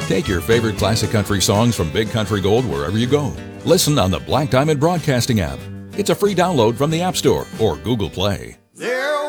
Take your favorite classic country songs from Big Country Gold wherever you go. Listen on the Black Diamond Broadcasting app. It's a free download from the App Store or Google Play. There